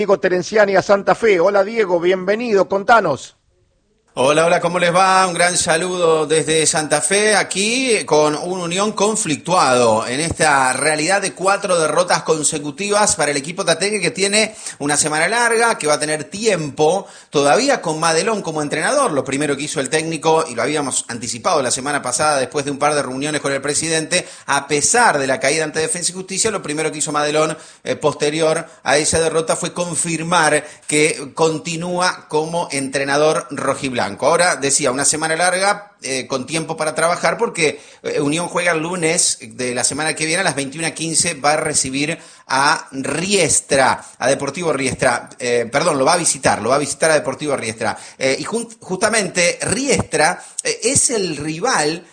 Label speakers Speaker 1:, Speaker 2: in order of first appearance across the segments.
Speaker 1: Diego Terenciani a Santa Fe. Hola Diego, bienvenido, contanos.
Speaker 2: Hola, ¿cómo les va? Un gran saludo desde Santa Fe, aquí con un Unión conflictuado en esta realidad de 4 derrotas consecutivas para el equipo tatengue, que tiene una semana larga, que va a tener tiempo todavía con Madelón como entrenador. Lo primero que hizo el técnico, y lo habíamos anticipado la semana pasada después de un par de reuniones con el presidente, a pesar de la caída ante Defensa y Justicia, lo primero que hizo Madelón posterior a esa derrota fue confirmar que continúa como entrenador rojiblanco. Ahora, decía, una semana larga, con tiempo para trabajar, porque Unión juega el lunes de la semana que viene a las 21:15, va a recibir a Riestra, a Deportivo Riestra, lo va a visitar a Deportivo Riestra. Y justamente Riestra es el rival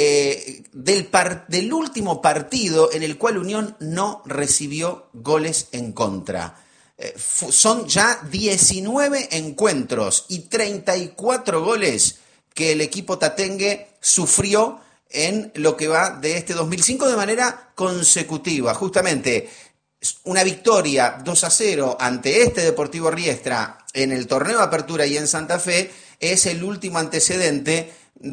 Speaker 2: del último partido en el cual Unión no recibió goles en contra. Son ya 19 encuentros y 34 goles que el equipo tatengue sufrió en lo que va de este 2005 de manera consecutiva. Justamente una victoria 2-0 ante este Deportivo Riestra en el torneo de apertura y en Santa Fe es el último antecedente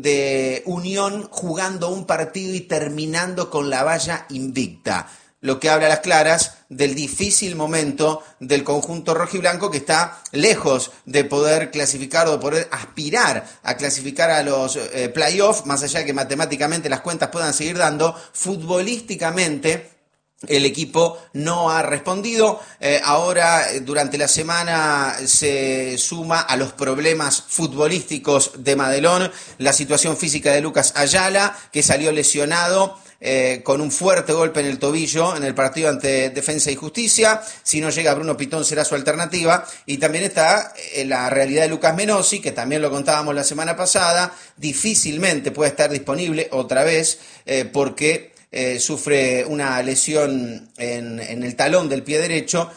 Speaker 2: de Unión jugando un partido y terminando con la valla invicta, lo que habla a las claras del difícil momento del conjunto rojiblanco, que está lejos de poder clasificar o de poder aspirar a clasificar a los playoffs, más allá de que matemáticamente las cuentas puedan seguir dando. Futbolísticamente el equipo no ha respondido. Ahora, durante la semana, se suma a los problemas futbolísticos de Madelón la situación física de Lucas Ayala, que salió lesionado con un fuerte golpe en el tobillo en el partido ante Defensa y Justicia. Si no llega Bruno Pitón, será su alternativa. Y también está la realidad de Lucas Menossi, que también lo contábamos la semana pasada, difícilmente puede estar disponible otra vez porque sufre una lesión en el talón del pie derecho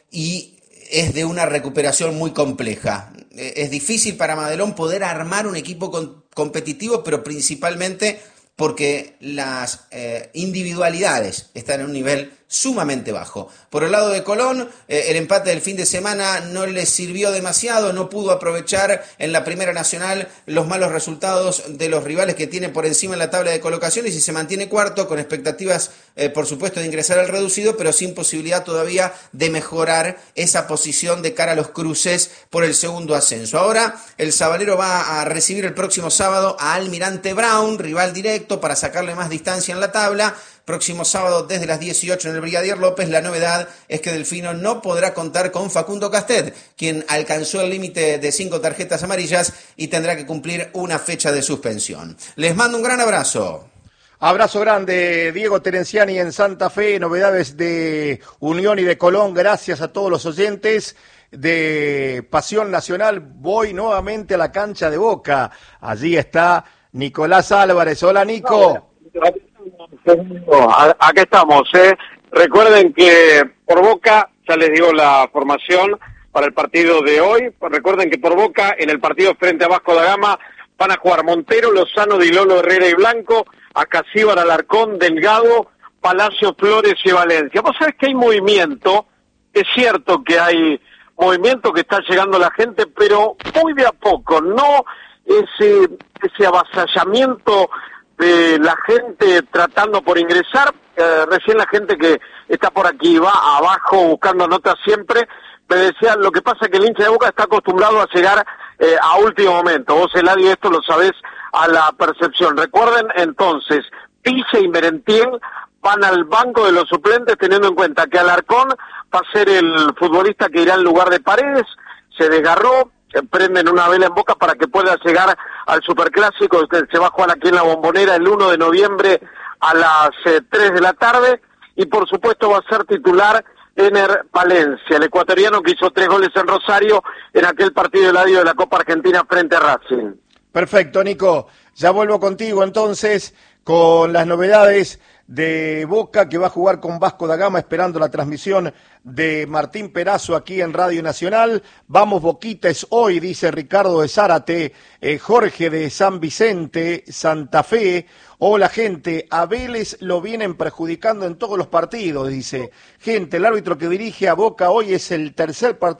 Speaker 2: y es de una recuperación muy compleja. Es difícil para Madelón poder armar un equipo competitivo, pero principalmente porque las individualidades están en un nivel sumamente bajo. Por el lado de Colón, el empate del fin de semana no le sirvió demasiado, no pudo aprovechar en la Primera Nacional los malos resultados de los rivales que tiene por encima en la tabla de colocaciones, y se mantiene cuarto con expectativas, por supuesto, de ingresar al reducido, pero sin posibilidad todavía de mejorar esa posición de cara a los cruces por el segundo ascenso. Ahora el sabalero va a recibir el próximo sábado a Almirante Brown, rival directo, para sacarle más distancia en la tabla. Próximo sábado desde las 18 en el Brigadier López. La novedad es que Delfino no podrá contar con Facundo Castet, quien alcanzó el límite de 5 tarjetas amarillas y tendrá que cumplir una fecha de suspensión. Les mando un gran abrazo.
Speaker 1: Abrazo grande, Diego Terenciani en Santa Fe. Novedades de Unión y de Colón. Gracias a todos los oyentes de Pasión Nacional. Voy nuevamente a la cancha de Boca. Allí está Nicolás Álvarez. Hola, Nico.
Speaker 3: Acá estamos, Recuerden que por Boca, ya les digo la formación para el partido de hoy. Recuerden que por Boca, en el partido frente a Vasco da Gama, van a jugar Montero, Lozano, Di Lolo, Herrera y Blanco, Acasíbar, Alarcón, Delgado, Palacio, Flores y Valencia. Vos sabés que hay movimiento, es cierto que hay movimiento, que está llegando la gente, pero muy de a poco, no ese avasallamiento de la gente tratando por ingresar. Recién la gente que está por aquí va abajo buscando notas siempre, me decía, lo que pasa es que el hincha de Boca está acostumbrado a llegar a último momento. Vos, Eladio, esto lo sabés a la percepción. Recuerden entonces, Pise y Merentiel van al banco de los suplentes, teniendo en cuenta que Alarcón va a ser el futbolista que irá en lugar de Paredes. Se desgarró, prenden una vela en Boca para que pueda llegar al Superclásico. Se va a jugar aquí en la Bombonera el 1 de noviembre a las 3 de la tarde, y por supuesto va a ser titular Ener Valencia, el ecuatoriano que hizo 3 goles en Rosario en aquel partido Eladio de la Copa Argentina frente a Racing.
Speaker 1: Perfecto, Nico. Ya vuelvo contigo entonces con las novedades de Boca, que va a jugar con Vasco da Gama, esperando la transmisión de Martín Perazo aquí en Radio Nacional. Vamos Boquita, es hoy, dice Ricardo de Zárate, Jorge de San Vicente, Santa Fe. Hola gente, a Vélez lo vienen perjudicando en todos los partidos, dice. Gente, el árbitro que dirige a Boca hoy es el tercer partido